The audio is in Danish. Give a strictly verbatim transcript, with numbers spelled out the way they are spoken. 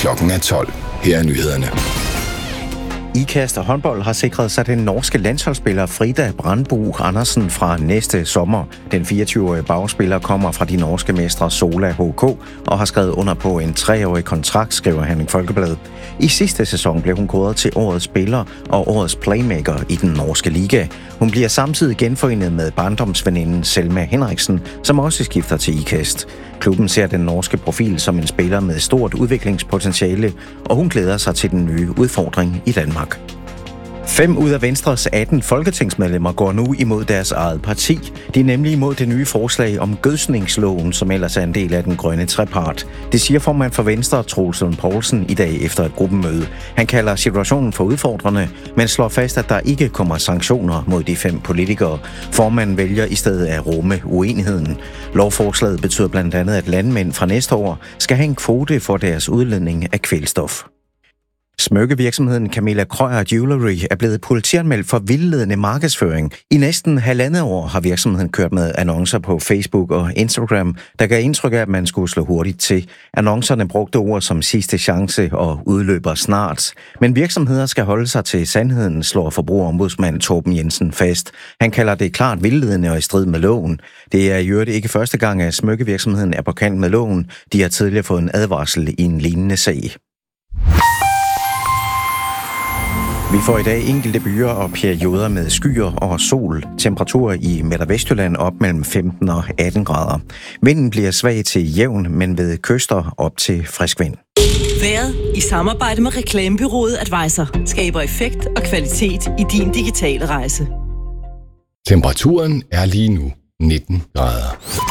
Klokken er tolv. Her er nyhederne. Ikast og håndbold har sikret sig den norske landsholdsspiller Frida Brandbo Andersen fra næste sommer. Den fireogtyve-årige bagspiller kommer fra de norske mestre Sola H K og har skrevet under på en treårig kontrakt, skriver Herning Folkeblad. I sidste sæson blev hun kåret til årets spiller og årets playmaker i den norske liga. Hun bliver samtidig genforenet med barndomsveninden Selma Henriksen, som også skifter til Ikast. Klubben ser den norske profil som en spiller med stort udviklingspotentiale, og hun glæder sig til den nye udfordring i Danmark. Fem ud af Venstres atten folketingsmedlemmer går nu imod deres eget parti. De er nemlig imod det nye forslag om gødsningsloven, som ellers er en del af den grønne trepart. Det siger formand for Venstre, Troels Lund Poulsen, i dag efter et gruppemøde. Han kalder situationen for udfordrende, men slår fast, at der ikke kommer sanktioner mod de fem politikere. Formanden vælger i stedet at rumme uenigheden. Lovforslaget betyder blandt andet, at landmænd fra næste år skal have en kvote for deres udledning af kvælstof. Smykkevirksomheden Camilla Krøyer Jewelry er blevet politianmeldt for vildledende markedsføring. I næsten halvandet år har virksomheden kørt med annoncer på Facebook og Instagram, der gav indtryk af, at man skulle slå hurtigt til. Annoncerne brugte ord som sidste chance og udløber snart. Men virksomheder skal holde sig til sandheden, slår forbrugerombudsmand Torben Jensen fast. Han kalder det klart vildledende og i strid med loven. Det er i øvrigt ikke første gang, at smykkevirksomheden er på kant med loven. De har tidligere fået en advarsel i en lignende sag. Vi får i dag enkelte byer og perioder med skyer og sol. Temperaturer i Midt- og Vestjylland op mellem femten og atten grader. Vinden bliver svag til jævn, men ved kyster op til frisk vind. Vejret i samarbejde med reklamebureauet Advisor skaber effekt og kvalitet i din digitale rejse. Temperaturen er lige nu nitten grader.